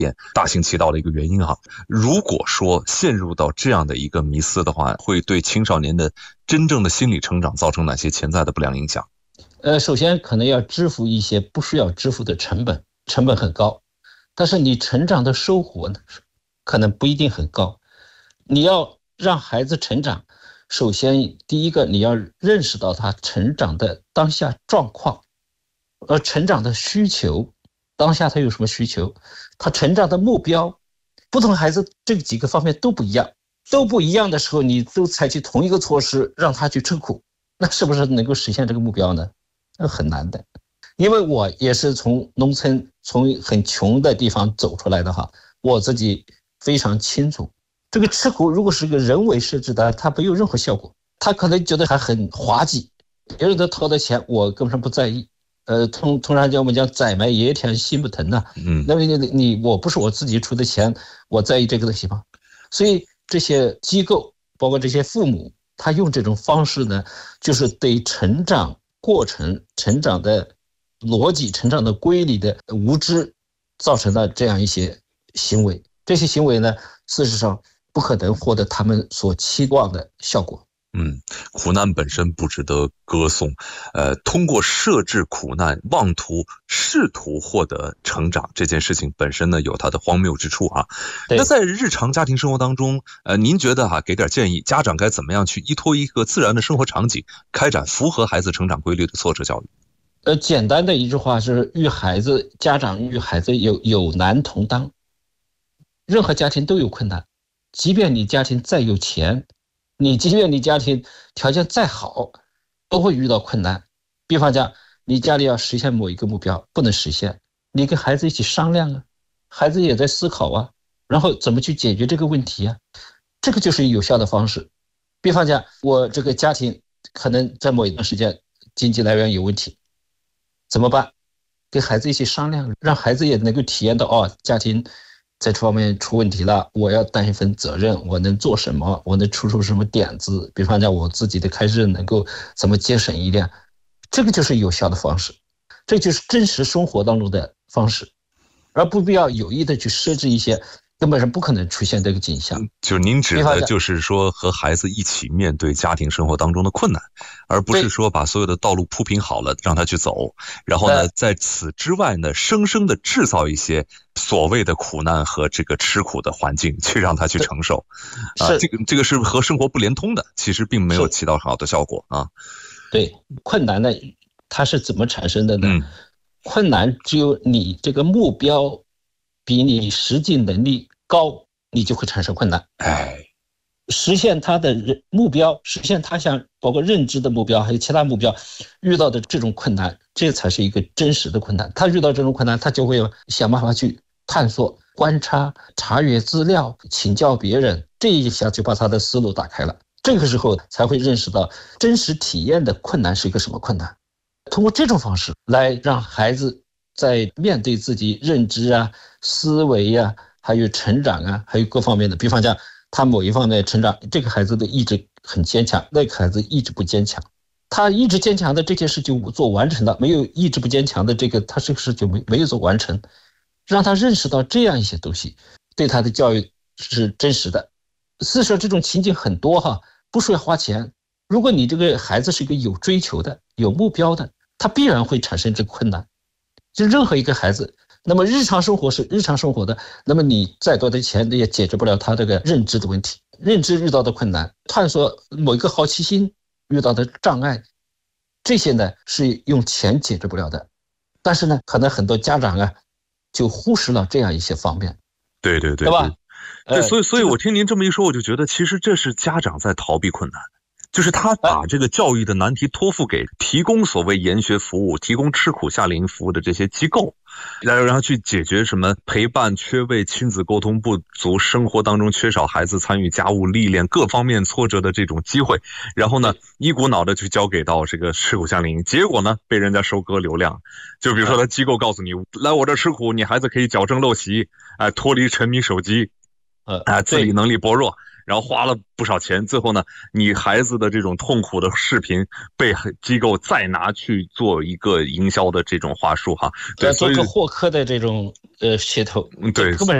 大行其道的一个原因哈。如果说陷入到这样的一个迷思的话，会对青少年的真正的心理成长造成哪些潜在的不良影响？ 首先可能要支付一些不需要支付的成本很高，但是你成长的收获呢，可能不一定很高。你要让孩子成长，首先第一个你要认识到他成长的当下状况，成长的需求，当下他有什么需求，他成长的目标，不同孩子这几个方面都不一样的时候，你都采取同一个措施让他去吃苦，那是不是能够实现这个目标呢？那很难的。因为我也是从农村从很穷的地方走出来的哈，我自己非常清楚，这个吃苦如果是个人为设置的，它没有任何效果，他可能觉得还很滑稽，别人都掏的钱我根本上不在意。通常我们讲宰埋爷田心不疼呐，那么我不是我自己出的钱，我在意这个东西吗？所以这些机构包括这些父母，他用这种方式呢，就是对成长过程、成长的逻辑、成长的规律的无知造成了这样一些行为。这些行为呢，事实上不可能获得他们所期望的效果。 苦难本身不值得歌颂，通过设置苦难试图获得成长，这件事情本身呢有它的荒谬之处啊。那在日常家庭生活当中，您觉得给点建议，家长该怎么样去依托一个自然的生活场景，开展符合孩子成长规律的挫折教育？ 简单的一句话是家长与孩子有难同当。任何家庭都有困难，即便你家庭再有钱，即便你家庭条件再好，都会遇到困难。比方讲，你家里要实现某一个目标，不能实现，你跟孩子一起商量啊，孩子也在思考啊，然后怎么去解决这个问题啊，这个就是有效的方式。比方讲，我这个家庭可能在某一段时间经济来源有问题，怎么办？跟孩子一起商量，让孩子也能够体验到家庭在这方面出问题了，我要担一份责任，我能做什么，我能出什么点子，比方讲我自己的开支能够怎么节省一点，这个就是有效的方式，这就是真实生活当中的方式，而不必要有意的去设置一些根本上不可能出现这个景象。 就您指的就是说和孩子一起面对家庭生活当中的困难，而不是说把所有的道路铺平好了让他去走，然后呢在此之外呢生生的制造一些所谓的苦难和这个吃苦的环境去让他去承受。这个是和生活不连通的，其实并没有起到好的效果啊。 对，困难呢它是怎么产生的呢？困难只有你这个目标比你实际能力高，你就会产生困难。实现他的目标，实现他想包括认知的目标还有其他目标遇到的这种困难，这才是一个真实的困难。他遇到这种困难，他就会想办法去探索、观察、查阅资料、请教别人，这一下就把他的思路打开了。这个时候才会认识到真实体验的困难是一个什么困难。通过这种方式来让孩子在面对自己认知啊、思维啊，还有成长啊，还有各方面的，比方讲他某一方面成长，这个孩子的意志很坚强，那个孩子意志不坚强，他意志坚强的这件事就做完成了，没有意志不坚强的他这个事就没有做完成，让他认识到这样一些东西对他的教育是真实的。事实上这种情景很多哈，不需要花钱。如果你这个孩子是一个有追求的、有目标的，他必然会产生这个困难。就任何一个孩子，那么日常生活是日常生活的，那么你再多的钱也解决不了他这个认知的问题，认知遇到的困难，探索某一个好奇心遇到的障碍，这些呢是用钱解决不了的。但是呢，可能很多家长啊就忽视了这样一些方面。 对吧？ 所以我听您这么一说，我就觉得其实这是家长在逃避困难。就是他把这个教育的难题托付给提供所谓研学服务、提供吃苦夏令营服务的这些机构，然后去解决什么陪伴缺位、亲子沟通不足、生活当中缺少孩子参与家务历练各方面挫折的这种机会，然后呢一股脑的去交给到这个吃苦夏令营，结果呢被人家收割流量。就比如说他机构告诉你来我这吃苦，你孩子可以矫正陋习，脱离沉迷手机，自理能力薄弱， 然后花了不少钱，最后呢，你孩子的这种痛苦的视频被机构再拿去做一个营销的这种话术哈， 对，做个获客的这种噱头， 对， 根本